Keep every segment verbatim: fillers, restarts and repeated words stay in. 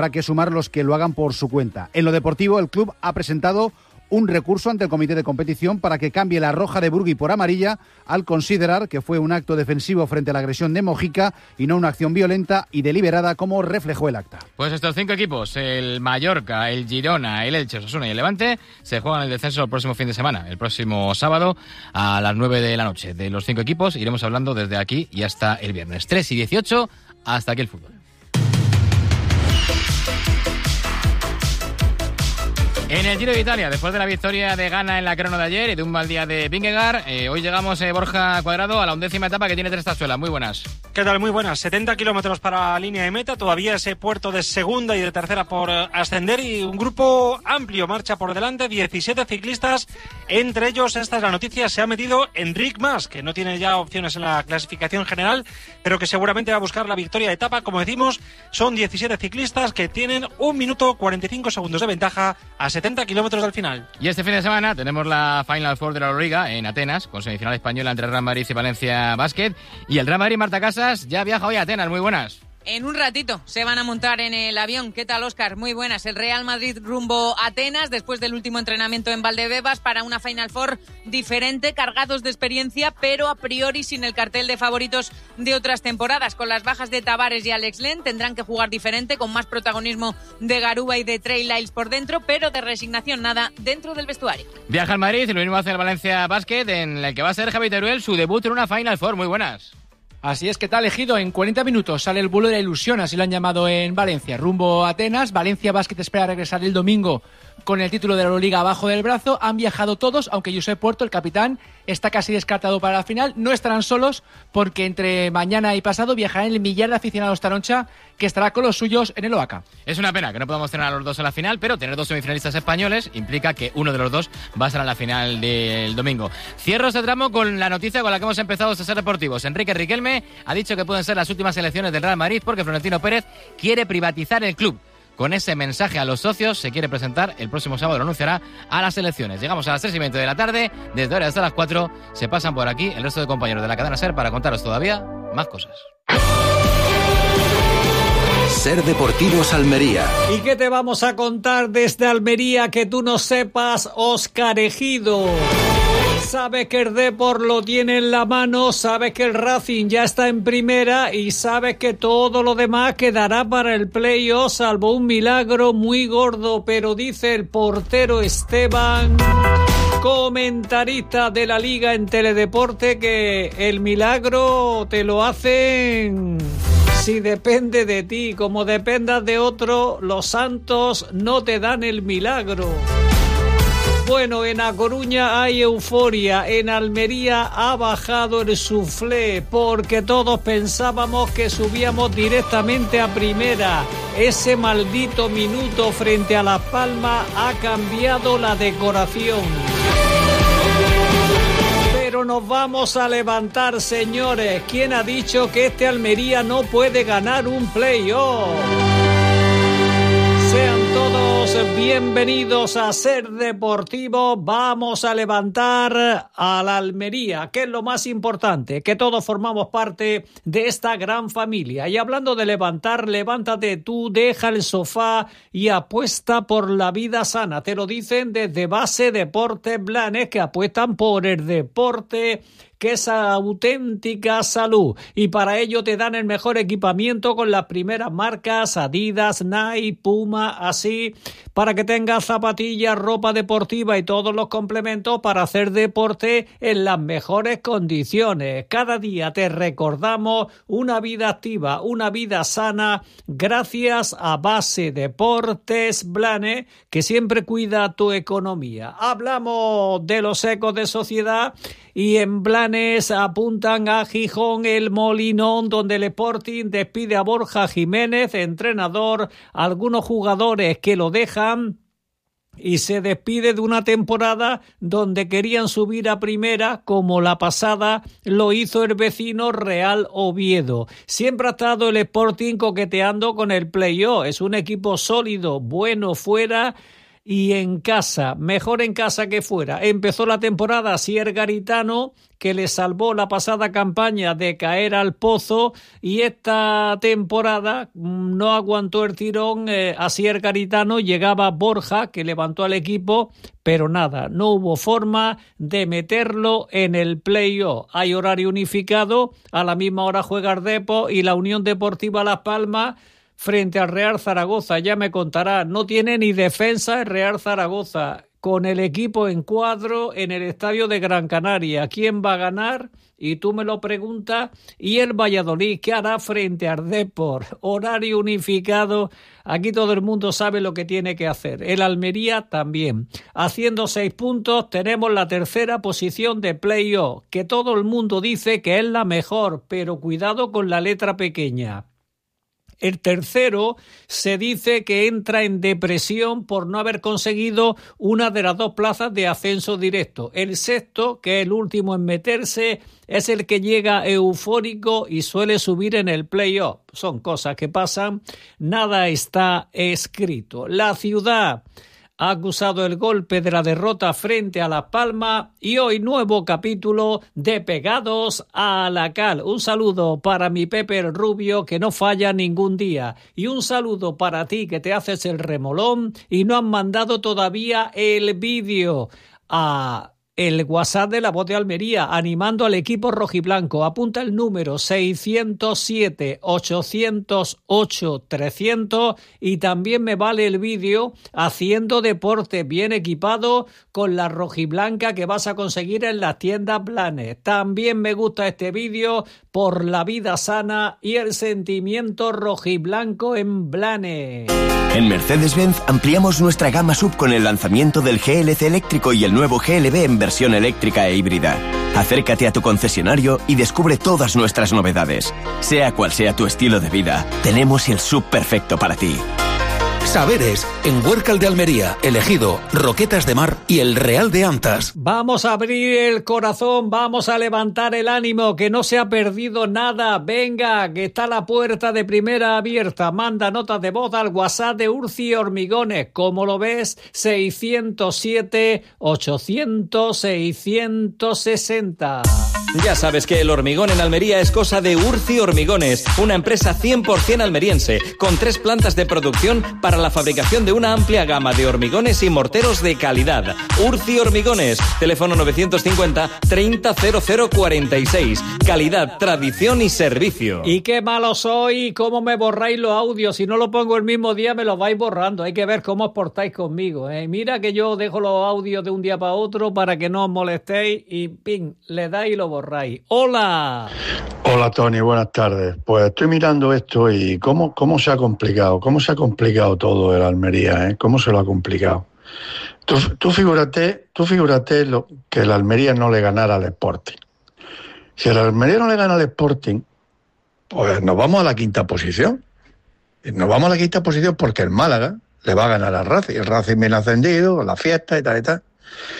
Habrá que sumar los que lo hagan por su cuenta. En lo deportivo, el club ha presentado un recurso ante el comité de competición para que cambie la roja de Burgui por amarilla al considerar que fue un acto defensivo frente a la agresión de Mojica y no una acción violenta y deliberada como reflejó el acta. Pues estos cinco equipos, el Mallorca, el Girona, el Elche, Osasuna y el Levante, se juegan el descenso el próximo fin de semana, el próximo sábado a las nueve de la noche. De los cinco equipos iremos hablando desde aquí y hasta el viernes. tres y dieciocho, hasta aquí el fútbol. En el Giro de Italia, después de la victoria de Ganna en la crono de ayer y de un mal día de Vingegaard, eh, hoy llegamos, eh, Borja Cuadrado, a la undécima etapa que tiene tres tazuelas. Muy buenas. ¿Qué tal? Muy buenas. setenta kilómetros para la línea de meta, todavía ese puerto de segunda y de tercera por ascender y un grupo amplio marcha por delante, diecisiete ciclistas, entre ellos, esta es la noticia, se ha metido Enric Mas, que no tiene ya opciones en la clasificación general, pero que seguramente va a buscar la victoria de etapa. Como decimos, son diecisiete ciclistas que tienen un minuto cuarenta y cinco segundos de ventaja a setenta kilómetros del final. Y este fin de semana tenemos la Final Four de la Euroliga en Atenas, con semifinal española entre Real Madrid y Valencia Basket. Y el Real Madrid, Marta Casas, ya viaja hoy a Atenas. Muy buenas. En un ratito se van a montar en el avión. ¿Qué tal, Óscar? Muy buenas. El Real Madrid rumbo a Atenas después del último entrenamiento en Valdebebas para una Final Four diferente, cargados de experiencia, pero a priori sin el cartel de favoritos de otras temporadas. Con las bajas de Tavares y Alex Len tendrán que jugar diferente, con más protagonismo de Garuba y de Trey Lyles por dentro, pero de resignación nada dentro del vestuario. Viaja al Madrid y lo mismo hace el Valencia Basket, en el que va a ser Javi Teruel su debut en una Final Four. Muy buenas. Así es, que tal elegido. En cuarenta minutos sale el vuelo de la ilusión, así lo han llamado en Valencia. Rumbo a Atenas, Valencia Basket espera regresar el domingo con el título de la Euroliga abajo del brazo. Han viajado todos, aunque Josep Puerto, el capitán, está casi descartado para la final. No estarán solos porque entre mañana y pasado viajarán el millar de aficionados Taroncha, que estará con los suyos en el O A C A. Es una pena que no podamos tener a los dos en la final, pero tener dos semifinalistas españoles implica que uno de los dos va a estar en la final del domingo. Cierro este tramo con la noticia con la que hemos empezado estos Ser Deportivos. Enrique Riquelme ha dicho que pueden ser las últimas elecciones del Real Madrid porque Florentino Pérez quiere privatizar el club. Con ese mensaje a los socios se quiere presentar el próximo sábado, lo anunciará a las elecciones. Llegamos a las tres y veinte de la tarde, desde ahora hasta las cuatro se pasan por aquí el resto de compañeros de la cadena SER para contaros todavía más cosas. Ser Deportivos Almería. ¿Y qué te vamos a contar desde Almería que tú no sepas, Óscar Ejido? Sabe que el Depor lo tiene en la mano, sabe que el Racing ya está en primera y sabe que todo lo demás quedará para el playoff, salvo un milagro muy gordo, pero dice el portero Esteban, comentarista de la Liga en Teledeporte, que el milagro te lo hacen si depende de ti. Como dependas de otro, los santos no te dan el milagro. Bueno, en A Coruña hay euforia, en Almería ha bajado el suflé porque todos pensábamos que subíamos directamente a primera. Ese maldito minuto frente a Las Palmas ha cambiado la decoración. Pero nos vamos a levantar, señores. ¿Quién ha dicho que este Almería no puede ganar un playoff? Sean todos bienvenidos a Ser Deportivo. Vamos a levantar a la Almería, que es lo más importante, que todos formamos parte de esta gran familia. Y hablando de levantar, levántate tú, deja el sofá y apuesta por la vida sana. Te lo dicen desde Base Deportes Blanes, que apuestan por el deporte, que es auténtica salud, y para ello te dan el mejor equipamiento con las primeras marcas Adidas, Nike, Puma, así, para que tengas zapatillas, ropa deportiva y todos los complementos para hacer deporte en las mejores condiciones. Cada día te recordamos una vida activa, una vida sana, gracias a Base Deportes Blanes, que siempre cuida tu economía. Hablamos de los ecos de sociedad y en Blanes apuntan a Gijón, el Molinón, donde el Sporting despide a Borja Jiménez, entrenador, algunos jugadores que lo dejan y se despide de una temporada donde querían subir a primera, como la pasada lo hizo el vecino Real Oviedo. Siempre ha estado el Sporting coqueteando con el playoff, es un equipo sólido, bueno fuera, y en casa, mejor en casa que fuera. Empezó la temporada Asier Garitano, que le salvó la pasada campaña de caer al pozo, y esta temporada no aguantó el tirón eh, Asier Garitano. Llegaba Borja, que levantó al equipo, pero nada, no hubo forma de meterlo en el play-off. Hay horario unificado, a la misma hora juega el Depor y la Unión Deportiva Las Palmas frente al Real Zaragoza. Ya me contará, no tiene ni defensa el Real Zaragoza, con el equipo en cuadro en el estadio de Gran Canaria. ¿Quién va a ganar? Y tú me lo preguntas. Y el Valladolid, ¿qué hará frente al Depor? Horario unificado. Aquí todo el mundo sabe lo que tiene que hacer. El Almería también. Haciendo seis puntos, tenemos la tercera posición de play-off, que todo el mundo dice que es la mejor, pero cuidado con la letra pequeña. El tercero se dice que entra en depresión por no haber conseguido una de las dos plazas de ascenso directo. El sexto, que es el último en meterse, es el que llega eufórico y suele subir en el play-off. Son cosas que pasan, nada está escrito. La Ciudad ha acusado el golpe de la derrota frente a Las Palmas y hoy nuevo capítulo de Pegados a la Cal. Un saludo para mi Pepe el Rubio, que no falla ningún día, y un saludo para ti, que te haces el remolón y no han mandado todavía el vídeo a el WhatsApp de La Voz de Almería, animando al equipo rojiblanco. Apunta el número seiscientos siete, ochocientos ocho, trescientos, y también me vale el vídeo haciendo deporte bien equipado con la rojiblanca que vas a conseguir en las tiendas Blanes. También me gusta este vídeo por la vida sana y el sentimiento rojiblanco en Blanes. En Mercedes-Benz ampliamos nuestra gama sub con el lanzamiento del G L C eléctrico y el nuevo G L B en versión eléctrica e híbrida. Acércate a tu concesionario y descubre todas nuestras novedades. Sea cual sea tu estilo de vida, tenemos el sub perfecto para ti. Saberes, en Huércal de Almería, Elegido, Roquetas de Mar y el Real de Antas. Vamos a abrir el corazón, vamos a levantar el ánimo, que no se ha perdido nada. Venga, que está la puerta de primera abierta. Manda notas de voz al WhatsApp de Urci Hormigones. ¿Cómo lo ves? seiscientos siete, ochocientos, seiscientos sesenta. Ya sabes que el hormigón en Almería es cosa de Urci Hormigones, una empresa cien por ciento almeriense, con tres plantas de producción para la fabricación de una amplia gama de hormigones y morteros de calidad. Urci Hormigones, teléfono novecientos cincuenta, treinta, cero cero cuarenta y seis. Calidad, tradición y servicio. Y qué malo soy, cómo me borráis los audios. Si no lo pongo el mismo día me los vais borrando. Hay que ver cómo os portáis conmigo, ¿eh? Mira que yo dejo los audios de un día para otro para que no os molestéis y ping, le dais y lo borráis. ¡Hola! Hola Tony, buenas tardes. Pues estoy mirando esto y cómo, cómo se ha complicado, cómo se ha complicado todo el Almería, ¿eh? Cómo se lo ha complicado. Tú, tú figúrate, tú figúrate lo, que el Almería no le ganara al Sporting. Si el Almería no le gana al Sporting, pues nos vamos a la quinta posición. Y nos vamos a la quinta posición porque el Málaga le va a ganar al Racing. El Racing viene ascendido, la fiesta y tal y tal.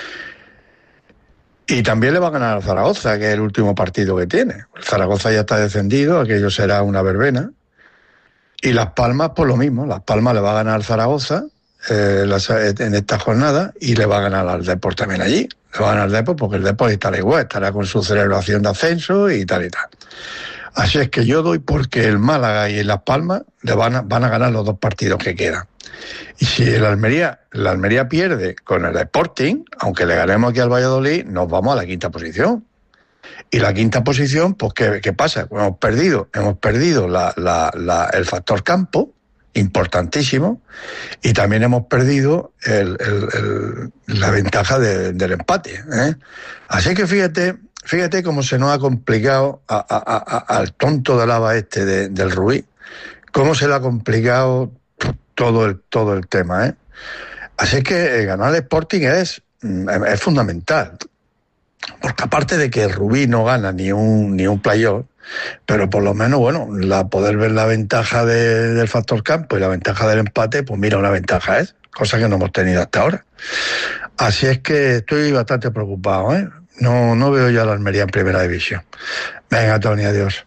Y también le va a ganar al Zaragoza, que es el último partido que tiene. El Zaragoza ya está descendido, aquello será una verbena. Y Las Palmas, pues lo mismo. Las Palmas le va a ganar al Zaragoza eh, en esta jornada y le va a ganar al Depor también allí. Le va a ganar al Depor porque el Depor estará igual, estará con su celebración de ascenso y tal y tal. Así es que yo doy porque el Málaga y Las Palmas le van a, van a ganar los dos partidos que quedan. Y si el Almería, el Almería pierde con el Sporting, aunque le ganemos aquí al Valladolid, nos vamos a la quinta posición. Y la quinta posición, pues ¿qué, qué pasa? Pues hemos perdido, hemos perdido la, la, la, el factor campo, importantísimo, y también hemos perdido el, el, el, la ventaja de, del empate, ¿eh? Así que fíjate, fíjate cómo se nos ha complicado a, a, a, al tonto de lava este de, del Rubí, cómo se le ha complicado todo el, todo el tema, ¿eh? Así que ganar el Sporting es, es fundamental. Porque aparte de que el Rubí no gana ni un ni un playoff, pero por lo menos, bueno, la poder ver la ventaja de, del factor campo y la ventaja del empate, pues mira, una ventaja es, cosa que no hemos tenido hasta ahora. Así es que estoy bastante preocupado, ¿eh? No, no veo ya la Almería en primera división. Venga, Tony, adiós.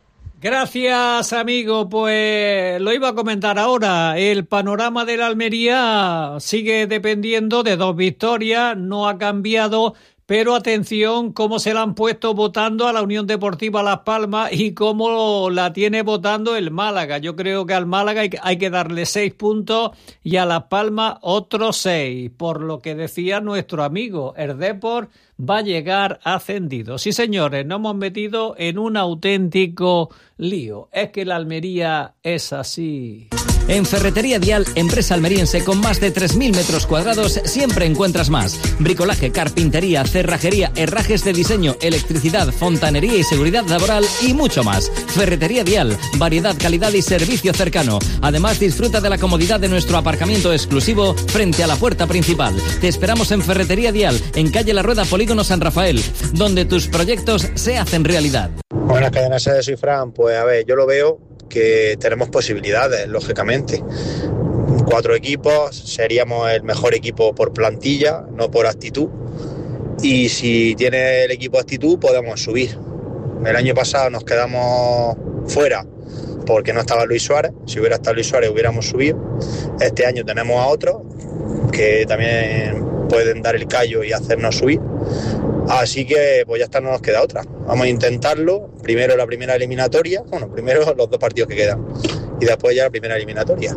Gracias, amigo. Pues lo iba a comentar ahora. El panorama de la Almería sigue dependiendo de dos victorias, no ha cambiado. Pero atención cómo se la han puesto votando a la Unión Deportiva Las Palmas y cómo la tiene votando el Málaga. Yo creo que al Málaga hay que, hay que darle seis puntos y a Las Palmas otros seis. Por lo que decía nuestro amigo, el Depor va a llegar ascendido. Sí, señores, nos hemos metido en un auténtico lío. Es que la Almería es así. En Ferretería Dial, empresa almeriense con más de tres mil metros cuadrados, siempre encuentras más. Bricolaje, carpintería, cerrajería, herrajes de diseño, electricidad, fontanería y seguridad laboral y mucho más. Ferretería Dial, variedad, calidad y servicio cercano. Además, disfruta de la comodidad de nuestro aparcamiento exclusivo frente a la puerta principal. Te esperamos en Ferretería Dial, en calle La Rueda, Polígono San Rafael, donde tus proyectos se hacen realidad. Buenas cadenas, soy Fran. Pues a ver, yo lo veo que tenemos posibilidades, lógicamente. Cuatro equipos, seríamos el mejor equipo por plantilla, no por actitud. Y si tiene el equipo actitud, podemos subir. El año pasado nos quedamos fuera porque no estaba Luis Suárez. Si hubiera estado Luis Suárez hubiéramos subido. Este año tenemos a otros que también pueden dar el callo y hacernos subir. Así que pues ya está, no nos queda otra. Vamos a intentarlo. Primero la primera eliminatoria, bueno, primero los dos partidos que quedan y después ya la primera eliminatoria.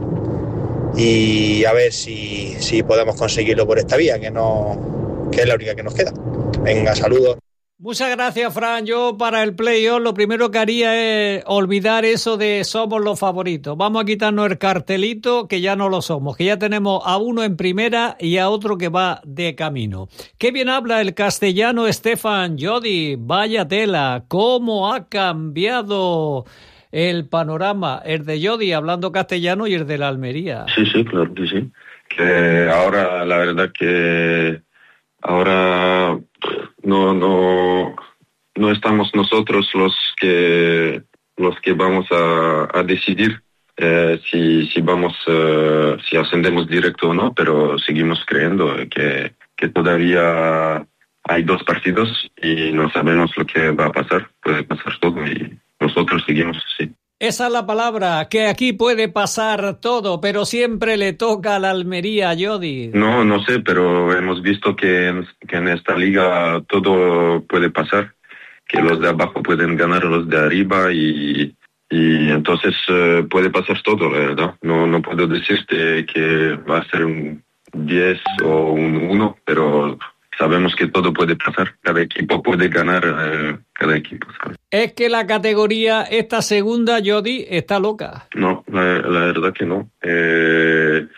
Y a ver si, si podemos conseguirlo por esta vía, que no, que es la única que nos queda. Venga, saludos. Muchas gracias, Fran. Yo para el playoff lo primero que haría es olvidar eso de somos los favoritos. Vamos a quitarnos el cartelito que ya no lo somos, que ya tenemos a uno en primera y a otro que va de camino. Qué bien habla el castellano Stefan Jodi. Vaya tela, cómo ha cambiado el panorama, el de Jodi hablando castellano y el de la Almería. Sí, sí, claro que sí. Que ahora la verdad que ahora no no no estamos nosotros los que los que vamos a, a decidir eh, si si vamos uh, si ascendemos directo o no, pero seguimos creyendo que que todavía hay dos partidos y no sabemos lo que va a pasar. Puede pasar todo y nosotros seguimos así. Esa es la palabra, que aquí puede pasar todo, pero siempre le toca a la Almería, Jodi. No, no sé, pero hemos visto que en, que en esta liga todo puede pasar, que los de abajo pueden ganar a los de arriba y, y entonces uh, puede pasar todo, la verdad. No, no puedo decirte que va a ser un diez o un uno, pero sabemos que todo puede pasar. Cada equipo puede ganar, eh, cada equipo, ¿sabes? Es que la categoría, esta segunda, Jodi, está loca. No, la, la verdad que no. Eh,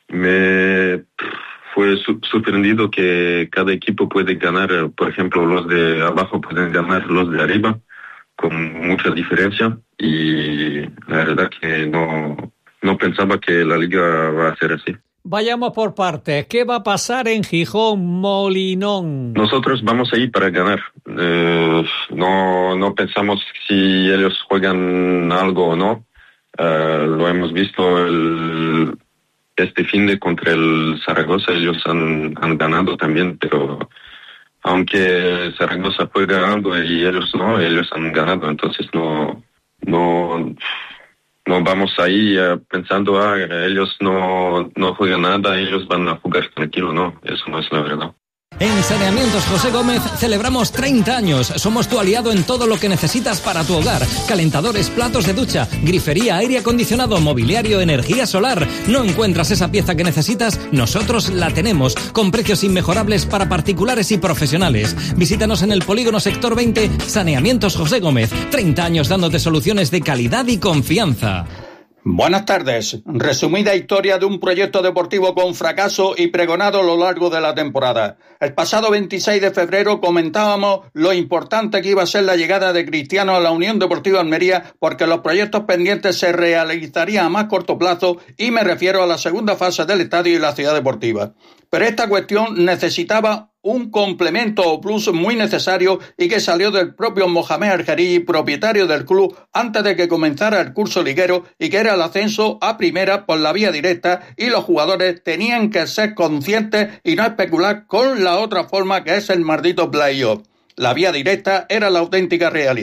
me fue su, sorprendido que cada equipo puede ganar. Por ejemplo, los de abajo pueden ganar los de arriba con mucha diferencia. Y la verdad que no, no pensaba que la liga va a ser así. Vayamos por partes. ¿Qué va a pasar en Gijón, Molinón? Nosotros vamos a ir para ganar. Eh, no, no pensamos si ellos juegan algo o no. Eh, lo hemos visto el, este fin de contra el Zaragoza. Ellos han, han ganado también, pero aunque Zaragoza fue ganando y ellos no, ellos han ganado. Entonces no... no No vamos ahí uh, pensando, ah, ellos no, no juegan nada, ellos van a jugar tranquilo, no, eso no es la verdad. En Saneamientos José Gómez celebramos treinta años. Somos tu aliado en todo lo que necesitas para tu hogar. Calentadores, platos de ducha, grifería, aire acondicionado, mobiliario, energía solar. ¿No encuentras esa pieza que necesitas? Nosotros la tenemos, con precios inmejorables para particulares y profesionales. Visítanos en el Polígono Sector veinte, Saneamientos José Gómez. treinta años dándote soluciones de calidad y confianza. Buenas tardes. Resumida historia de un proyecto deportivo con fracaso y pregonado a lo largo de la temporada. El pasado veintiséis de febrero comentábamos lo importante que iba a ser la llegada de Cristiano a la Unión Deportiva Almería porque los proyectos pendientes se realizarían a más corto plazo y me refiero a la segunda fase del estadio y la ciudad deportiva. Pero esta cuestión necesitaba un complemento o plus muy necesario y que salió del propio Mohamed Argerigi, propietario del club, antes de que comenzara el curso liguero y que era el ascenso a primera por la vía directa y los jugadores tenían que ser conscientes y no especular con la otra forma que es el maldito playoff. La vía directa era la auténtica realidad.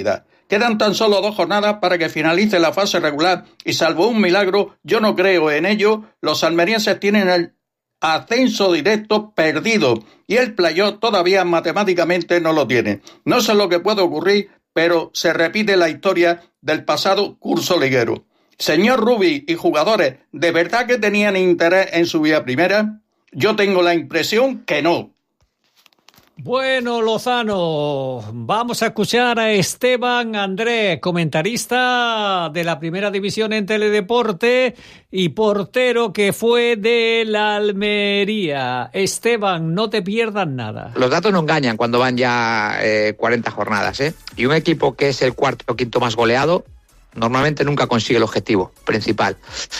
Quedan tan solo dos jornadas para que finalice la fase regular y salvo un milagro, yo no creo en ello, los almerienses tienen el ascenso directo perdido y el playoff todavía matemáticamente no lo tiene. No sé lo que puede ocurrir, pero se repite la historia del pasado curso liguero. Señor Rubi y jugadores, ¿de verdad que tenían interés en subir a primera? Yo tengo la impresión que no. Bueno, Lozano, vamos a escuchar a Esteban Andrés, comentarista de la Primera División en Teledeporte y portero que fue de la Almería. Esteban, no te pierdas nada. Los datos no engañan cuando van ya eh, cuarenta jornadas, ¿eh? Y un equipo que es el cuarto o quinto más goleado normalmente nunca consigue el objetivo principal.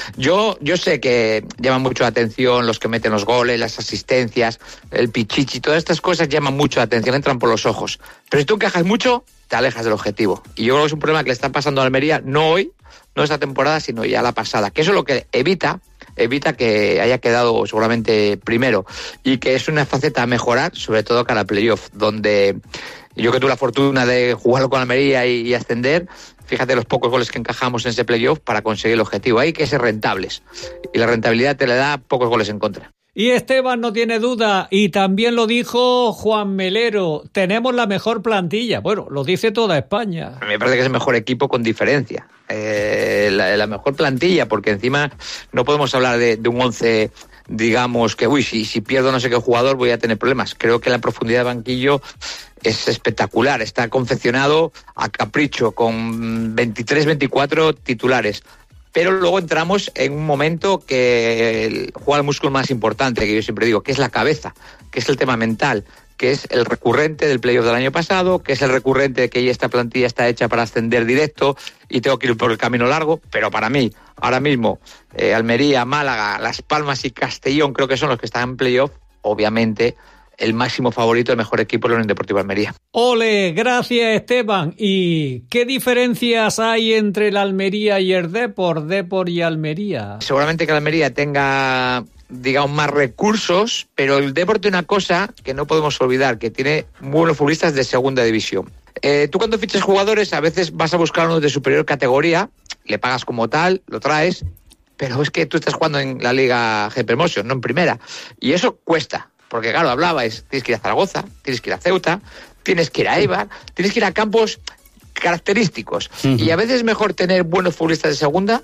Yo yo sé que llaman mucho la atención los que meten los goles, las asistencias, el pichichi, todas estas cosas llaman mucho la atención, entran por los ojos. Pero si tú quejas mucho, te alejas del objetivo. Y yo creo que es un problema que le está pasando a Almería, no hoy, no esta temporada, sino ya la pasada. Que eso es lo que evita, evita que haya quedado seguramente primero. Y que es una faceta a mejorar, sobre todo cara a playoff, donde yo que tuve la fortuna de jugarlo con Almería y, y ascender. Fíjate los pocos goles que encajamos en ese playoff para conseguir el objetivo. Hay que ser rentables. Y la rentabilidad te le da pocos goles en contra. Y Esteban no tiene duda, y también lo dijo Juan Melero, tenemos la mejor plantilla. Bueno, lo dice toda España. Me parece que es el mejor equipo con diferencia. Eh, la, la mejor plantilla, porque encima no podemos hablar de, de un once, digamos, que uy, si, si pierdo no sé qué jugador voy a tener problemas. Creo que la profundidad de banquillo es espectacular, está confeccionado a capricho con veintitrés, veinticuatro titulares. Pero luego entramos en un momento que juega el músculo más importante, que yo siempre digo, que es la cabeza, que es el tema mental, que es el recurrente del playoff del año pasado, que es el recurrente de que esta plantilla está hecha para ascender directo y tengo que ir por el camino largo. Pero para mí, ahora mismo, eh, Almería, Málaga, Las Palmas y Castellón creo que son los que están en playoff, obviamente. El máximo favorito, el mejor equipo de la Unión Deportiva Almería. Ole, gracias Esteban. ¿Y qué diferencias hay entre la Almería y el Depor, Depor y Almería? Seguramente que la Almería tenga, digamos, más recursos, pero el Depor tiene una cosa que no podemos olvidar, que tiene muy buenos futbolistas de segunda división. Eh, tú cuando fichas jugadores a veces vas a buscar uno de superior categoría, le pagas como tal, lo traes, pero es que tú estás jugando en la Liga G P Motion, no en primera, y eso cuesta. Porque claro, hablabais, tienes que ir a Zaragoza, tienes que ir a Ceuta, tienes que ir a Eibar, tienes que ir a campos característicos. Uh-huh. Y a veces es mejor tener buenos futbolistas de segunda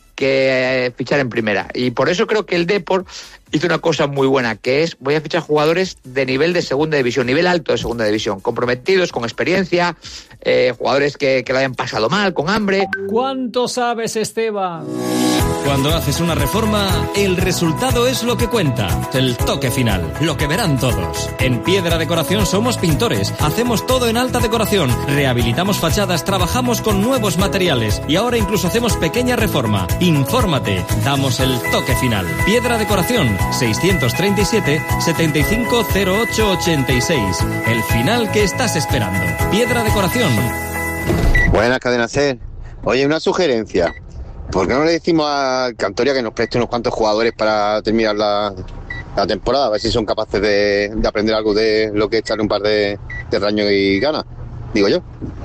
que fichar en primera. Y por eso creo que el Depor hizo una cosa muy buena, que es, voy a fichar jugadores de nivel de segunda división, nivel alto de segunda división, comprometidos, con experiencia, eh, jugadores que, que lo hayan pasado mal, con hambre. ¿Cuánto sabes, Esteban? Cuando haces una reforma, el resultado es lo que cuenta, el toque final, lo que verán todos. En Piedra Decoración somos pintores, hacemos todo en alta decoración, rehabilitamos fachadas, trabajamos con nuevos materiales y ahora incluso hacemos pequeña reforma. Infórmate, damos el toque final. Piedra Decoración, seiscientos treinta y siete, setenta y cinco cero ocho ochenta y seis. El final que estás esperando. Piedra Decoración. Buenas, Cadena C. Oye, una sugerencia. ¿Por qué no le decimos a Cantoria que nos preste unos cuantos jugadores para terminar la, la temporada? A ver si son capaces de, de aprender algo de lo que es echar un par de, de raños y ganas, digo yo.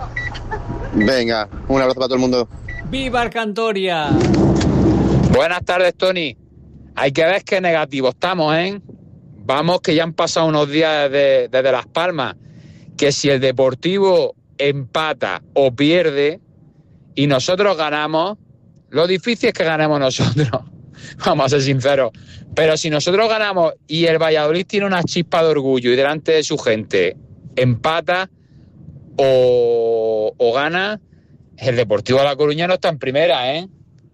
Venga, un abrazo para todo el mundo. ¡Viva el Cantoria! Buenas tardes, Tony. Hay que ver qué negativo estamos, ¿eh? Vamos, que ya han pasado unos días desde, desde Las Palmas, que si el Deportivo empata o pierde y nosotros ganamos, lo difícil es que ganemos nosotros, vamos a ser sinceros, pero si nosotros ganamos y el Valladolid tiene una chispa de orgullo y delante de su gente empata o, o gana, el Deportivo de La Coruña no está en primera, ¿eh?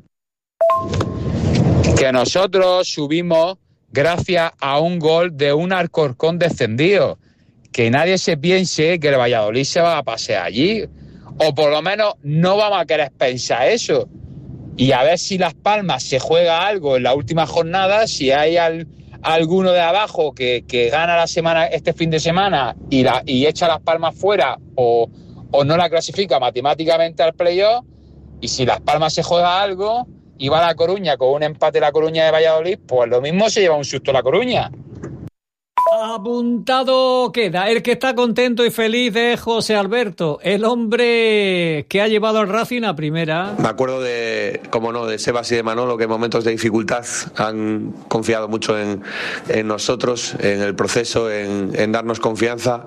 Que nosotros subimos gracias a un gol de un Alcorcón descendido. Que nadie se piense que el Valladolid se va a pasear allí, o por lo menos no vamos a querer pensar eso. Y a ver si Las Palmas se juega algo en la última jornada, si hay al, alguno de abajo que, que gana la semana, este fin de semana y, la, y echa Las Palmas fuera o, o no la clasifica matemáticamente al playoff, y si Las Palmas se juega algo y va a La Coruña con un empate La Coruña de Valladolid, pues lo mismo se lleva un susto La Coruña. Apuntado queda. El que está contento y feliz es José Alberto, el hombre que ha llevado al Racing a primera. Me acuerdo de, como no, de Sebas y de Manolo, que en momentos de dificultad han confiado mucho en, en nosotros, en el proceso, en, en darnos confianza.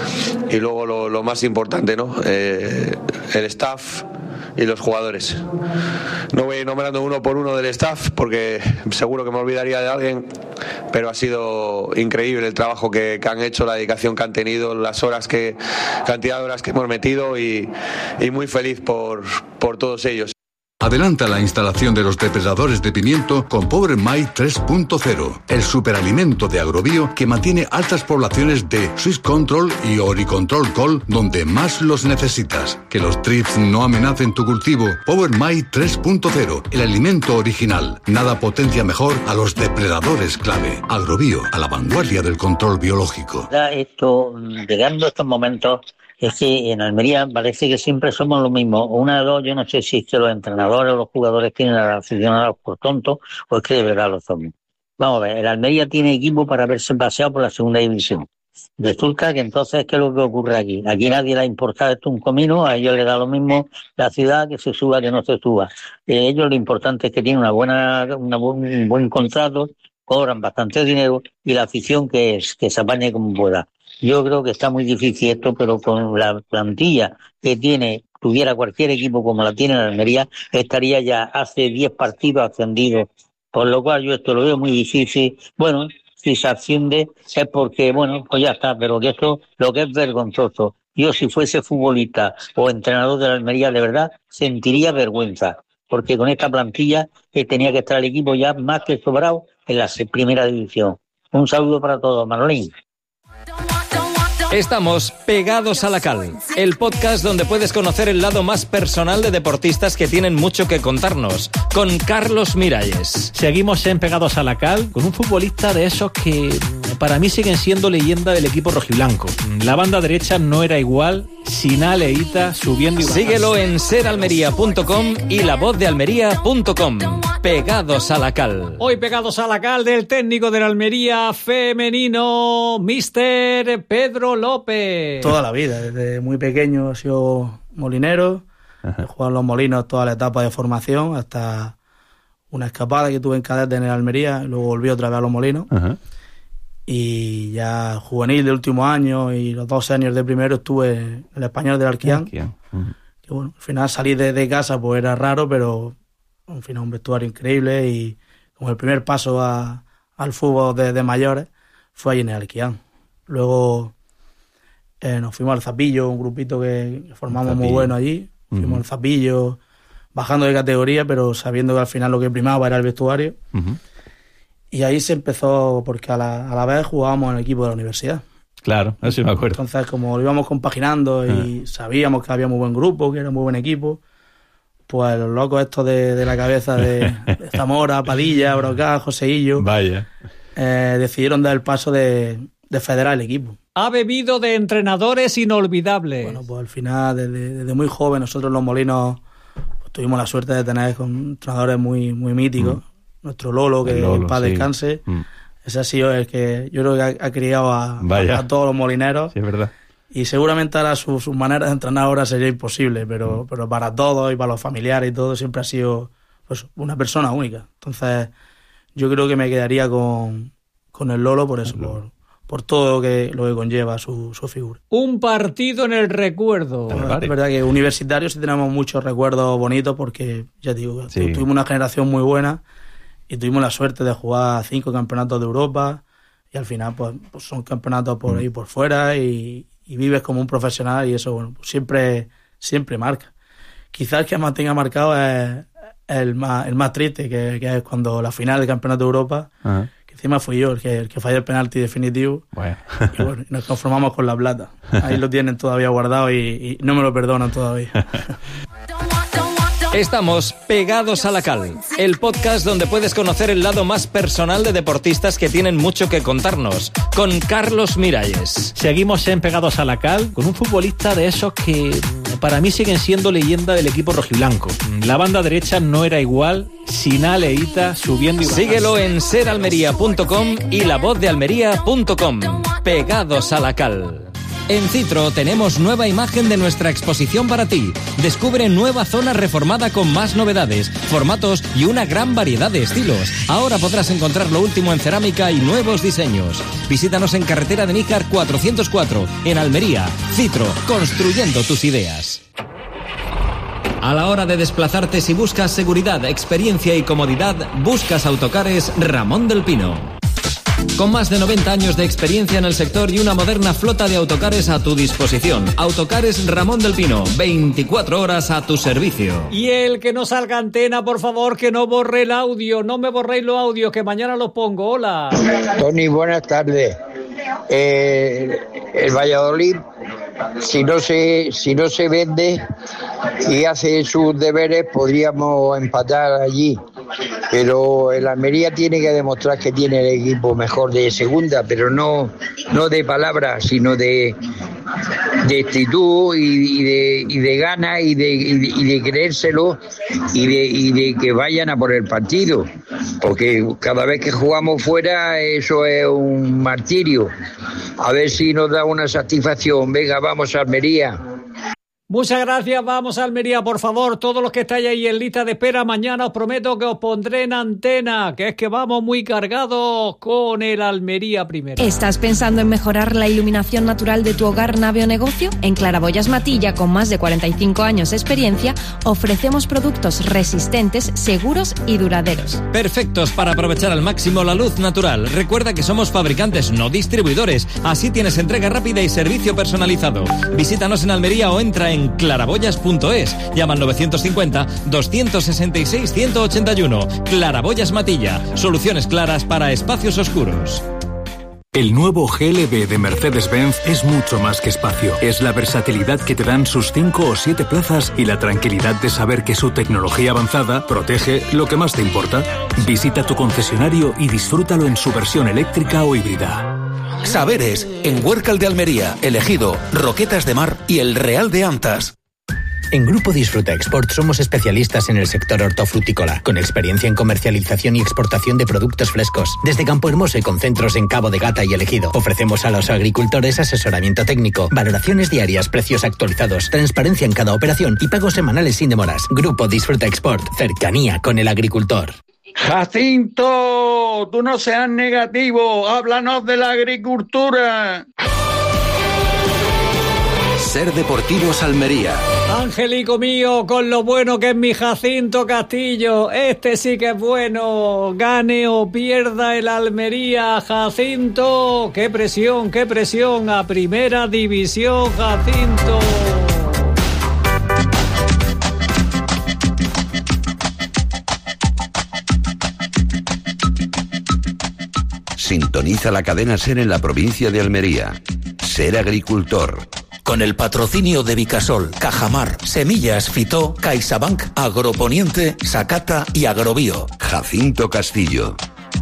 Y luego lo, lo más importante, ¿no? Eh, el staff y los jugadores. No voy nombrando uno por uno del staff porque seguro que me olvidaría de alguien, pero ha sido increíble el trabajo que, que han hecho, la dedicación que han tenido, las horas que, cantidad de horas que hemos metido y, y muy feliz por, por todos ellos. Adelanta la instalación de los depredadores de pimiento con Power My tres punto cero, el superalimento de Agrobio que mantiene altas poblaciones de Swiss Control y Oricontrol Col donde más los necesitas. Que los trips no amenacen tu cultivo. Power My tres punto cero, el alimento original. Nada potencia mejor a los depredadores clave. Agrobio, a la vanguardia del control biológico. Esto, llegando a estos momentos, es que en Almería parece que siempre somos lo mismo. Una de dos, yo no sé si es que los entrenadores o los jugadores tienen a los aficionados por tontos o es que de verdad lo somos. Vamos a ver, el Almería tiene equipo para haberse paseado por la segunda división. Resulta que entonces, ¿qué es lo que ocurre aquí? Aquí nadie le ha importado esto un comino, a ellos les da lo mismo la ciudad, que se suba, que no se suba. Eh, ellos lo importante es que tienen una buena, una buen, un buen contrato, cobran bastante dinero y la afición que, es, que se apañe como pueda. Yo creo que está muy difícil esto, pero con la plantilla que tiene, tuviera cualquier equipo como la tiene en Almería, estaría ya hace diez partidos ascendidos. Por lo cual yo esto lo veo muy difícil. Bueno, si se asciende es porque, bueno, pues ya está, pero que esto lo que es vergonzoso. Yo si fuese futbolista o entrenador de la Almería, de verdad, sentiría vergüenza, porque con esta plantilla eh, tenía que estar el equipo ya más que sobrado en la primera división. Un saludo para todos, Manolín. Estamos Pegados a la Cal, el podcast donde puedes conocer el lado más personal de deportistas que tienen mucho que contarnos, con Carlos Miralles. Seguimos en Pegados a la Cal con un futbolista de esos que para mí siguen siendo leyenda del equipo rojiblanco. La banda derecha no era igual sin Ale Hita subiendo y bajando. Síguelo en ser almería punto com y la voz de almería punto com. Pegados a la Cal. Hoy Pegados a la Cal del técnico de la Almería femenino, mister Pedro López. Toda la vida, desde muy pequeño he sido molinero, he jugado en los molinos toda la etapa de formación, hasta una escapada que tuve en cadete en el Almería, y luego volví otra vez a los molinos. Ajá. Y ya juvenil de último año y los dos años de primero estuve en el Español del Alquián. Uh-huh. Que bueno, al final salir de, de casa pues era raro, pero al final un vestuario increíble y como el primer paso a, al fútbol de, de mayores fue allí en el Alquián. Luego eh, nos fuimos al Zapillo, un grupito que, que formamos muy bueno allí. Uh-huh. Fuimos al Zapillo, bajando de categoría, pero sabiendo que al final lo que primaba era el vestuario. Uh-huh. Y ahí se empezó, porque a la, a la vez jugábamos en el equipo de la universidad. Claro, eso me acuerdo. Entonces, como lo íbamos compaginando y ah. sabíamos que había muy buen grupo, que era muy buen equipo, pues los locos estos de, de la cabeza de, de Zamora, Padilla, Brocá, Joseillo, Vaya. Eh, decidieron dar el paso de, de federar el equipo. Ha bebido de entrenadores inolvidables. Bueno, pues al final, desde, desde muy joven, nosotros los molinos pues, tuvimos la suerte de tener con entrenadores muy, muy míticos. Mm. Nuestro Lolo, que en paz sí. descanse. Mm. Ese ha sido el que yo creo que ha, ha criado a, a, a todos los molineros. Sí, es verdad. Y seguramente ahora su, su manera de entrenar ahora sería imposible, pero, mm. pero para todos y para los familiares y todo siempre ha sido pues, una persona única. Entonces yo creo que me quedaría con, con el Lolo por eso, por, por todo lo que, lo que conlleva su, su figura. Un partido en el recuerdo. Bueno, es verdad que universitarios sí tenemos muchos recuerdos bonitos porque, ya digo, sí. tuvimos una generación muy buena y tuvimos la suerte de jugar cinco campeonatos de Europa y al final pues, pues son campeonatos por ahí por fuera y, y vives como un profesional y eso bueno pues siempre siempre marca. Quizás el que más tenga marcado es el más el más triste que, que es cuando la final del campeonato de Europa. Ajá. Que encima fui yo el que el que falló el penalti definitivo. Bueno. Y bueno, nos conformamos con la plata. Ahí lo tienen todavía guardado y, y no me lo perdonan todavía. Estamos Pegados a la Cal, el podcast donde puedes conocer el lado más personal de deportistas que tienen mucho que contarnos, con Carlos Miralles. Seguimos en Pegados a la Cal con un futbolista de esos que para mí siguen siendo leyenda del equipo rojiblanco. La banda derecha no era igual sin Ale e Ita subiendo y bajando. Síguelo en ser almería punto com y la voz de almería punto com. Pegados a la cal. En Citro tenemos nueva imagen de nuestra exposición para ti. Descubre nueva zona reformada con más novedades, formatos y una gran variedad de estilos. Ahora podrás encontrar lo último en cerámica y nuevos diseños. Visítanos en carretera de Níjar cuatrocientos cuatro, en Almería. Citro, construyendo tus ideas. A la hora de desplazarte, si buscas seguridad, experiencia y comodidad, buscas Autocares Ramón del Pino. Con más de noventa años de experiencia en el sector y una moderna flota de autocares a tu disposición. Autocares Ramón del Pino, veinticuatro horas a tu servicio. Y el que no salga antena, por favor, que no borre el audio. No me borréis los audios, que mañana los pongo. Hola. Tony, buenas tardes. Eh, el Valladolid, si no se si no se vende y hace sus deberes, podríamos empatar allí. Pero el Almería tiene que demostrar que tiene el equipo mejor de segunda, pero no, no de palabras, sino de, de actitud y, y de y de ganas y de, y de, y de creérselo y de, y de que vayan a por el partido, porque cada vez que jugamos fuera eso es un martirio. A ver si nos da una satisfacción. Venga, vamos a Almería. Muchas gracias, vamos a Almería, por favor, todos los que estáis ahí en lista de espera, mañana os prometo que os pondré en antena, que es que vamos muy cargados con el Almería primero. ¿Estás pensando en mejorar la iluminación natural de tu hogar, nave o negocio? En Claraboyas Matilla, con más de cuarenta y cinco años de experiencia, ofrecemos productos resistentes, seguros y duraderos. Perfectos para aprovechar al máximo la luz natural. Recuerda que somos fabricantes, no distribuidores, así tienes entrega rápida y servicio personalizado. Visítanos en Almería o entra en en claraboyas punto es. Llama al novecientos cincuenta, doscientos sesenta y seis, ciento ochenta y uno. Claraboyas Matilla. Soluciones claras para espacios oscuros. El nuevo G L B de Mercedes-Benz es mucho más que espacio. Es la versatilidad que te dan sus cinco o siete plazas y la tranquilidad de saber que su tecnología avanzada protege lo que más te importa. Visita tu concesionario y disfrútalo en su versión eléctrica o híbrida. Saberes, en Huércal de Almería, El Ejido, Roquetas de Mar y El Real de Antas. En Grupo Disfruta Export somos especialistas en el sector hortofrutícola, con experiencia en comercialización y exportación de productos frescos. Desde Campo Hermoso y con centros en Cabo de Gata y El Ejido, ofrecemos a los agricultores asesoramiento técnico, valoraciones diarias, precios actualizados, transparencia en cada operación y pagos semanales sin demoras. Grupo Disfruta Export, cercanía con el agricultor. Jacinto, tú no seas negativo, háblanos de la agricultura. Ser Deportivos Almería. Angelico mío, con lo bueno que es mi Jacinto Castillo, este sí que es bueno, gane o pierda el Almería, Jacinto, qué presión, qué presión, a primera división, Jacinto. Sintoniza la cadena SER en la provincia de Almería. Ser agricultor. Con el patrocinio de Vicasol, Cajamar, Semillas, Fitó, CaixaBank, Agroponiente, Sacata y Agrobio. Jacinto Castillo.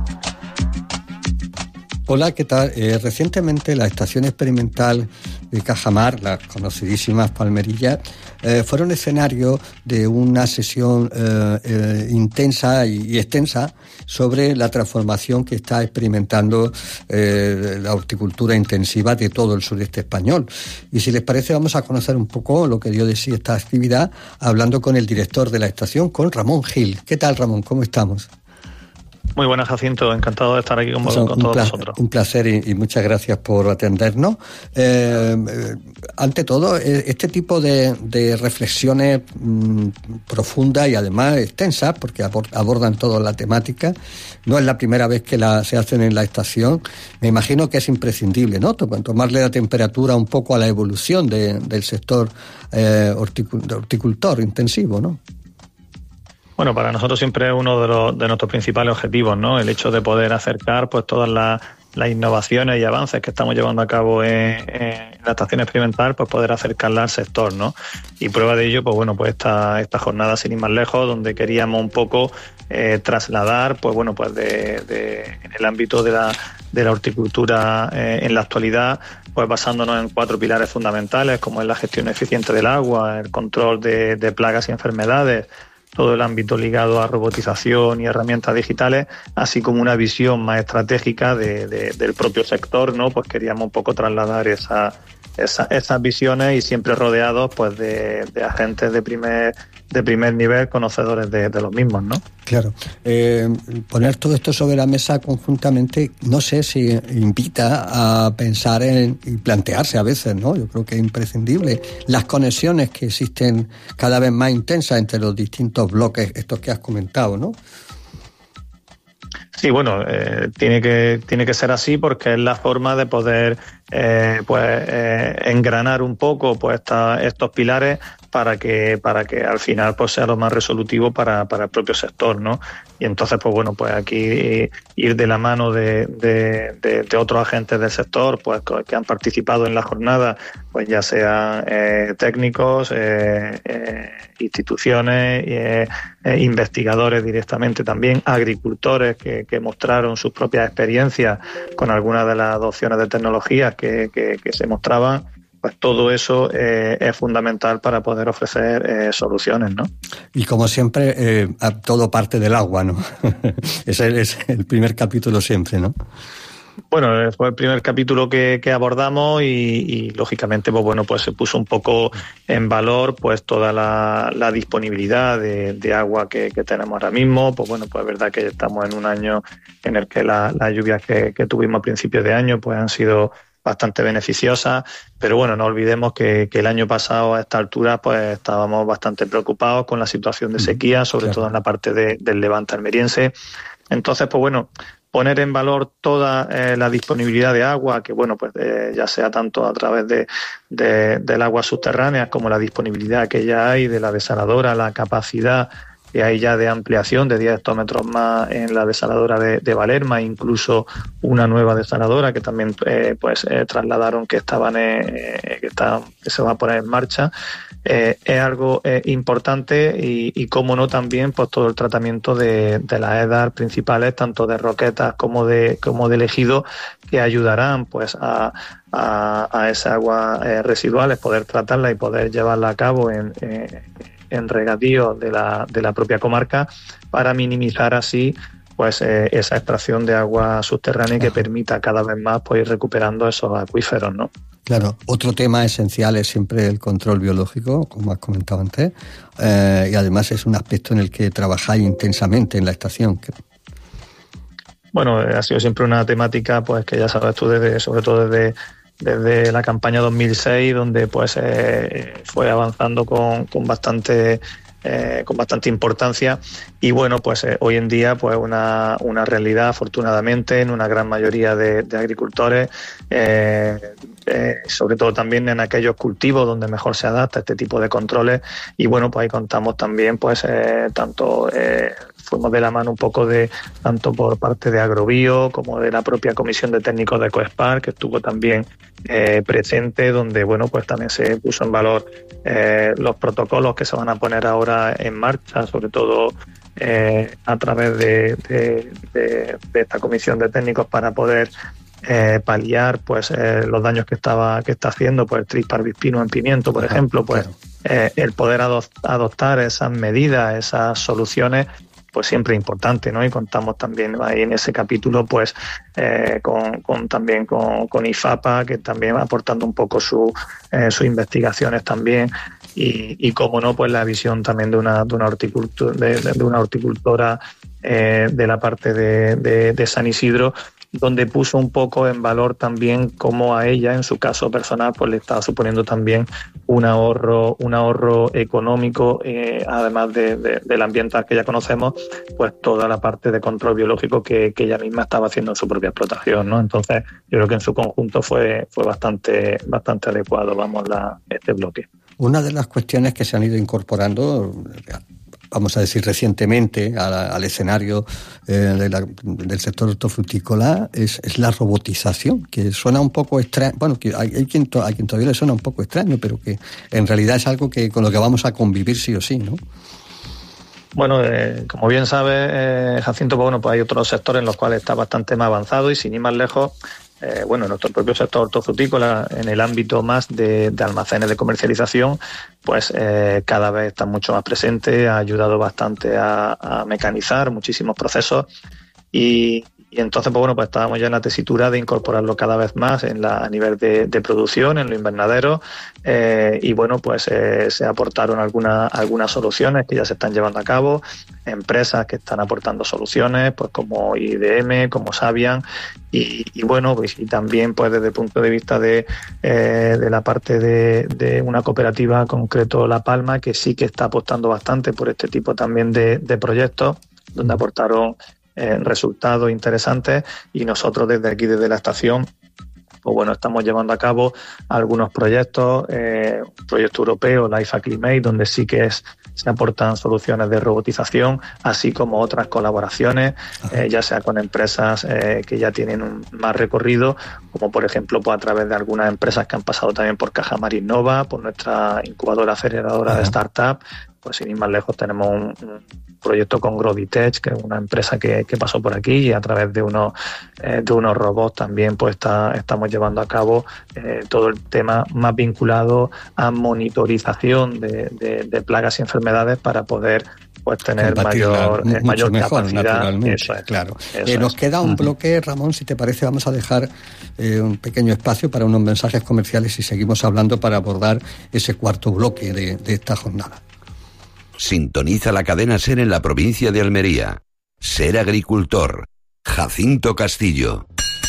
Hola, ¿qué tal? Eh, recientemente la estación experimental de Cajamar, las conocidísimas palmerillas, eh, fueron escenario de una sesión eh, eh, intensa y, y extensa sobre la transformación que está experimentando eh, la horticultura intensiva de todo el sureste español. Y si les parece, vamos a conocer un poco lo que dio de sí esta actividad, hablando con el director de la estación, con Ramón Gil. ¿Qué tal, Ramón? ¿Cómo estamos? Muy buenas, Jacinto. Encantado de estar aquí con, Son, con todos pla- vosotros. Un placer y, y muchas gracias por atendernos. Eh, eh, ante todo, eh, este tipo de, de reflexiones mmm, profundas y además extensas, porque abor- abordan toda la temática, no es la primera vez que la, se hacen en la estación. Me imagino que es imprescindible, ¿no? Tomarle la temperatura un poco a la evolución de, del sector eh, horticul- horticultor intensivo, ¿no? Bueno, para nosotros siempre es uno de, los, de nuestros principales objetivos, ¿no? El hecho de poder acercar pues todas las, las innovaciones y avances que estamos llevando a cabo en, en la estación experimental, pues poder acercarla al sector, ¿no? Y prueba de ello, pues bueno, pues esta, esta jornada sin ir más lejos, donde queríamos un poco eh, trasladar, pues bueno, pues de, de en el ámbito de la de la horticultura eh, en la actualidad, pues basándonos en cuatro pilares fundamentales, como es la gestión eficiente del agua, el control de, de plagas y enfermedades, todo el ámbito ligado a robotización y herramientas digitales, así como una visión más estratégica de, de, del propio sector, ¿no? Pues queríamos un poco trasladar esa, esa, esas visiones y siempre rodeados pues de, de agentes de primer de primer nivel, conocedores de, de los mismos, ¿no? Claro. Eh, poner todo esto sobre la mesa conjuntamente, no sé si invita a pensar en, y plantearse a veces, ¿no? Yo creo que es imprescindible las conexiones que existen cada vez más intensas entre los distintos bloques, estos que has comentado, ¿no? Sí, bueno, eh, tiene que tiene que ser así porque es la forma de poder eh, pues eh, engranar un poco pues esta, estos pilares para que para que al final pues sea lo más resolutivo para, para el propio sector, ¿no? Y entonces pues bueno, pues aquí ir de la mano de, de, de, de otros agentes del sector pues que han participado en la jornada, pues ya sean eh, técnicos, eh, eh, instituciones, eh, eh, investigadores directamente también, agricultores que, que mostraron sus propias experiencias con algunas de las adopciones de tecnologías que, que, que se mostraban. Pues todo eso eh, es fundamental para poder ofrecer eh, soluciones, ¿no? Y como siempre, eh, todo parte del agua, ¿no? Ese es el primer capítulo siempre, ¿no? Bueno, fue el primer capítulo que, que abordamos y, y lógicamente, pues bueno, pues se puso un poco en valor pues toda la, la disponibilidad de, de agua que, que tenemos ahora mismo. Pues bueno, pues es verdad que estamos en un año en el que la, las lluvias que, que tuvimos a principios de año pues han sido bastante beneficiosa, pero bueno, no olvidemos que, que el año pasado a esta altura pues estábamos bastante preocupados con la situación de sequía, sobre claro. todo en la parte de, del levante almeriense. Entonces, pues bueno, poner en valor toda eh, la disponibilidad de agua, que bueno, pues eh, ya sea tanto a través de, de del agua subterránea como la disponibilidad que ya hay de la desaladora, la capacidad que hay ya de ampliación de diez hectómetros más en la desaladora de, de Valerma, incluso una nueva desaladora que también eh, pues eh, trasladaron que estaban eh, que, está, que se va a poner en marcha. Eh, es algo eh, importante y, y cómo no también pues todo el tratamiento de, de las EDAR principales, tanto de Roquetas como de como de Ejido, que ayudarán pues a, a, a esa agua eh, residuales, poder tratarla y poder llevarla a cabo en eh, en regadío de la, de la propia comarca para minimizar así pues eh, esa extracción de agua subterránea que permita cada vez más pues ir recuperando esos acuíferos, ¿no? Claro, otro tema esencial es siempre el control biológico, como has comentado antes, eh, y además es un aspecto en el que trabajáis intensamente en la estación. Bueno, ha sido siempre una temática pues que ya sabes tú, desde, sobre todo desde desde la campaña dos mil seis, donde pues eh, fue avanzando con, con bastante eh, con bastante importancia y bueno, pues eh, hoy en día pues una, una realidad afortunadamente en una gran mayoría de, de agricultores, eh, eh, sobre todo también en aquellos cultivos donde mejor se adapta este tipo de controles y bueno, pues ahí contamos también pues eh, tanto eh, fuimos de la mano un poco de tanto por parte de Agrobio como de la propia comisión de técnicos de Coespar, que estuvo también eh, presente, donde bueno pues también se puso en valor eh, los protocolos que se van a poner ahora en marcha, sobre todo eh, a través de, de, de, de esta comisión de técnicos para poder eh, paliar pues eh, los daños que estaba que está haciendo pues el trisparbispino en pimiento, por ejemplo, pues eh, el poder adoptar esas medidas, esas soluciones pues siempre importante, ¿no? Y contamos también ahí en ese capítulo pues eh, con, con también con, con IFAPA, que también va aportando un poco su, eh, sus investigaciones también y, y cómo no pues la visión también de una de una horticultura de, de una horticultora eh, de la parte de, de, de San Isidro, donde puso un poco en valor también cómo a ella, en su caso personal, pues le estaba suponiendo también un ahorro, un ahorro económico, eh, además de, de, del ambiental que ya conocemos, pues toda la parte de control biológico que, que ella misma estaba haciendo en su propia explotación, ¿no? Entonces, yo creo que en su conjunto fue, fue bastante, bastante adecuado, vamos, la, este bloque. Una de las cuestiones que se han ido incorporando, vamos a decir recientemente, al, al escenario eh, de la, del sector hortofrutícola es, es la robotización, que suena un poco extraño, bueno, que hay, hay, quien to, hay quien todavía le suena un poco extraño, pero que en realidad es algo que con lo que vamos a convivir sí o sí, ¿no? Bueno, eh, como bien sabe eh, Jacinto, pues, bueno, pues hay otros sectores en los cuales está bastante más avanzado y sin ir más lejos, eh, bueno, nuestro propio sector hortofrutícola, en el ámbito más de, de almacenes de comercialización, pues eh, cada vez está mucho más presente, ha ayudado bastante a, a mecanizar muchísimos procesos y, y entonces, pues bueno, pues estábamos ya en la tesitura de incorporarlo cada vez más en la, a nivel de, de producción, en los invernaderos, eh, y bueno, pues eh, se aportaron algunas algunas soluciones que ya se están llevando a cabo, empresas que están aportando soluciones, pues como I D M, como Sabian, y, y bueno, pues y también pues desde el punto de vista de, eh, de la parte de, de una cooperativa, concreto La Palma, que sí que está apostando bastante por este tipo también de, de proyectos, donde aportaron Eh, resultados interesantes, y nosotros desde aquí, desde la estación, pues bueno, estamos llevando a cabo algunos proyectos, eh, un proyecto europeo, Life Acclimate, donde sí que es, se aportan soluciones de robotización, así como otras colaboraciones, eh, ya sea con empresas eh, que ya tienen un más recorrido, como por ejemplo pues a través de algunas empresas que han pasado también por Cajamar Innova, por nuestra incubadora aceleradora de startup. Pues sin ir más lejos tenemos un, un proyecto con Grovitech, que es una empresa que, que pasó por aquí, y a través de unos eh, de unos robots también pues está, estamos llevando a cabo eh, todo el tema más vinculado a monitorización de, de, de plagas y enfermedades para poder pues tener mayor, eh, mayor mejor, capacidad. Naturalmente, eso es, claro. Eso Eh, nos es. queda un Uh-huh. bloque, Ramón, si te parece vamos a dejar eh, un pequeño espacio para unos mensajes comerciales y seguimos hablando para abordar ese cuarto bloque de, de esta jornada. Sintoniza la cadena SER en la provincia de Almería. SER Agricultor. Jacinto Castillo.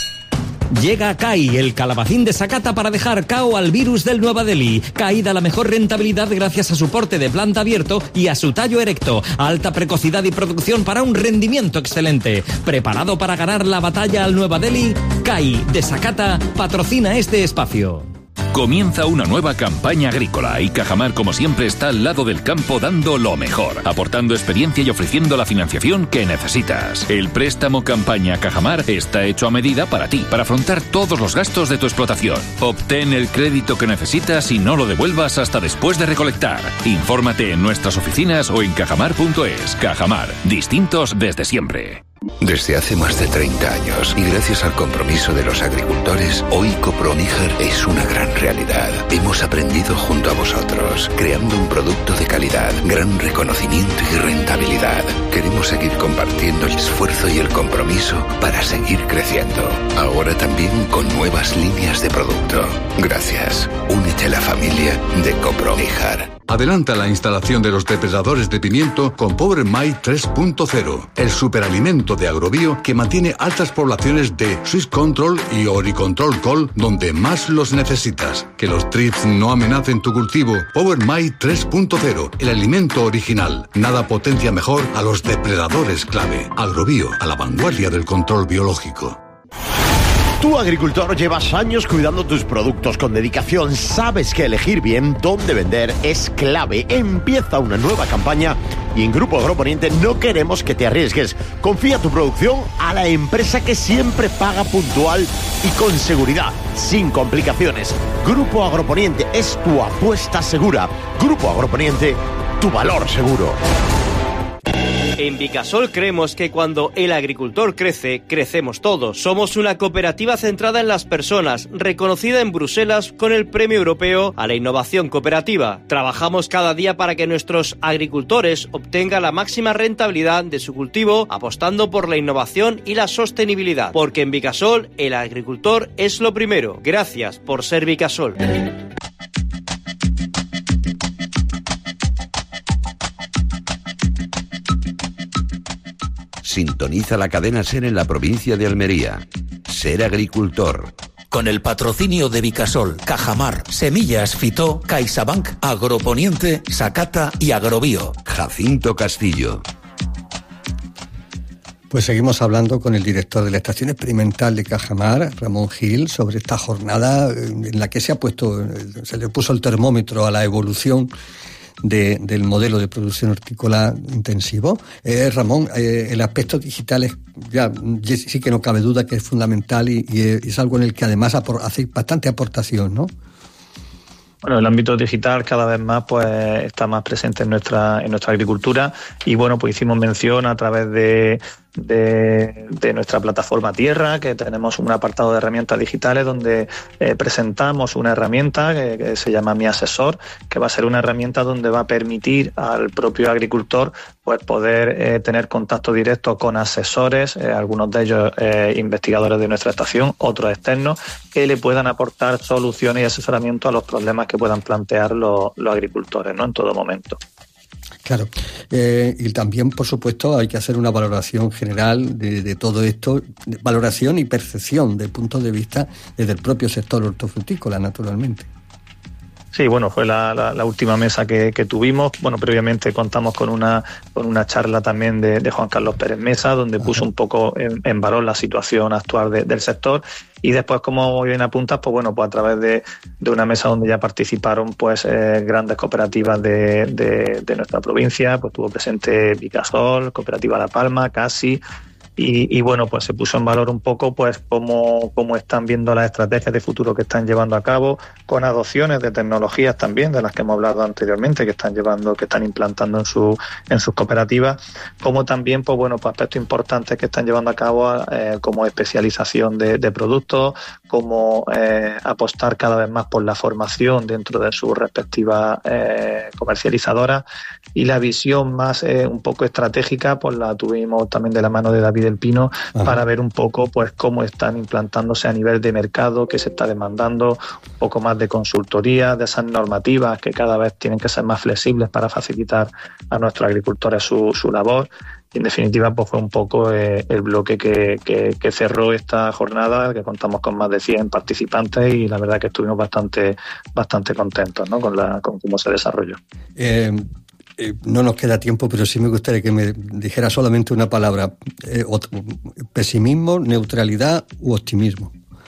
Llega C A I, el calabacín de Sakata, para dejar cao al virus del Nueva Delhi. C A I da la mejor rentabilidad gracias a su porte de planta abierto y a su tallo erecto. Alta precocidad y producción para un rendimiento excelente. ¿Preparado para ganar la batalla al Nueva Delhi? C A I de Sakata patrocina este espacio. Comienza una nueva campaña agrícola y Cajamar, como siempre, está al lado del campo dando lo mejor, aportando experiencia y ofreciendo la financiación que necesitas. El préstamo campaña Cajamar está hecho a medida para ti, para afrontar todos los gastos de tu explotación. Obtén el crédito que necesitas y no lo devuelvas hasta después de recolectar. Infórmate en nuestras oficinas o en cajamar punto es. Cajamar, distintos desde siempre. Desde hace más de treinta años y gracias al compromiso de los agricultores, hoy Coproníjar es una gran realidad. Hemos aprendido junto a vosotros, creando un producto de calidad, gran reconocimiento y rentabilidad. Queremos seguir compartiendo el esfuerzo y el compromiso para seguir creciendo. Ahora también con nuevas líneas de producto. Gracias. Únete a la familia de Coproníjar. Adelanta la instalación de los depredadores de pimiento con Power Mite tres punto cero, el superalimento de Agrobio que mantiene altas poblaciones de Swiss Control y Oricontrol Col donde más los necesitas. Que los trips no amenacen tu cultivo. Power Mite tres punto cero, el alimento original. Nada potencia mejor a los depredadores clave. Agrobio, a la vanguardia del control biológico. Tú, agricultor, llevas años cuidando tus productos con dedicación. Sabes que elegir bien dónde vender es clave. Empieza una nueva campaña y en Grupo Agroponiente no queremos que te arriesgues. Confía tu producción a la empresa que siempre paga puntual y con seguridad, sin complicaciones. Grupo Agroponiente es tu apuesta segura. Grupo Agroponiente, tu valor seguro. En Vicasol creemos que cuando el agricultor crece, crecemos todos. Somos una cooperativa centrada en las personas, reconocida en Bruselas con el Premio Europeo a la Innovación Cooperativa. Trabajamos cada día para que nuestros agricultores obtengan la máxima rentabilidad de su cultivo, apostando por la innovación y la sostenibilidad. Porque en Vicasol, el agricultor es lo primero. Gracias por ser Vicasol. Sintoniza la cadena SER en la provincia de Almería. SER Agricultor. Con el patrocinio de Vicasol, Cajamar, Semillas Fitó, CaixaBank, Agroponiente, Sakata y Agrobio. Jacinto Castillo. Pues seguimos hablando con el director de la Estación Experimental de Cajamar, Ramón Gil, sobre esta jornada en la que se ha puesto, se le puso el termómetro a la evolución De, del modelo de producción hortícola intensivo. Eh, Ramón, eh, el aspecto digital es, ya sí que no cabe duda que es fundamental y, y es algo en el que además apor, hace bastante aportación, ¿no? Bueno, el ámbito digital cada vez más pues está más presente en nuestra en nuestra agricultura y bueno, pues hicimos mención a través de de, de nuestra plataforma Tierra, que tenemos un apartado de herramientas digitales donde eh, presentamos una herramienta que, que se llama Mi Asesor, que va a ser una herramienta donde va a permitir al propio agricultor pues poder eh, tener contacto directo con asesores, eh, algunos de ellos eh, investigadores de nuestra estación, otros externos, que le puedan aportar soluciones y asesoramiento a los problemas que puedan plantear los, los agricultores, ¿no?, en todo momento. Claro, eh, y también, por supuesto, hay que hacer una valoración general de, de todo esto, valoración y percepción de puntos de vista desde el propio sector hortofrutícola, naturalmente. Sí, bueno, fue la, la, la última mesa que, que tuvimos. Bueno, previamente contamos con una con una charla también de, de Juan Carlos Pérez Mesa, donde Ajá. puso un poco en, en valor la situación actual de, del sector. Y después, como bien apuntas, pues bueno, pues a través de, de una mesa donde ya participaron pues eh, grandes cooperativas de, de, de nuestra provincia, pues estuvo presente Vicasol, Cooperativa La Palma, Casi. Y, y bueno, pues se puso en valor un poco pues cómo, cómo están viendo las estrategias de futuro que están llevando a cabo, con adopciones de tecnologías también, de las que hemos hablado anteriormente, que están llevando, que están implantando en su, en sus cooperativas, como también pues bueno, pues aspectos importantes que están llevando a cabo, eh, como especialización de, de productos, como eh, apostar cada vez más por la formación dentro de sus respectivas eh, comercializadoras, y la visión más eh, un poco estratégica pues la tuvimos también de la mano de David del Pino, Ajá. para ver un poco pues cómo están implantándose a nivel de mercado, qué se está demandando, un poco más de consultoría, de esas normativas que cada vez tienen que ser más flexibles para facilitar a nuestros agricultores su, su labor. Y en definitiva pues fue un poco eh, el bloque que, que, que cerró esta jornada, que contamos con más de cien participantes, y la verdad que estuvimos bastante bastante contentos, ¿no?, con, la, con cómo se desarrolló. Eh... Eh, no nos queda tiempo, pero sí me gustaría que me dijera solamente una palabra. Eh, pesimismo, neutralidad u optimismo.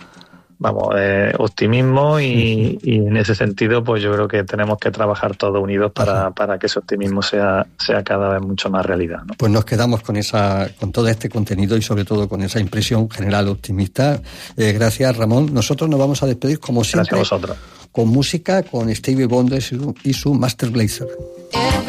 Vamos, eh, optimismo y, y en ese sentido pues yo creo que tenemos que trabajar todos unidos para, para que ese optimismo sea, sea cada vez mucho más realidad, ¿no? Pues nos quedamos con esa, con todo este contenido y sobre todo con esa impresión general optimista. Eh, gracias, Ramón. Nosotros nos vamos a despedir como siempre. Gracias a vosotros. Con música, con Stevie Wonder y su Master Blazer.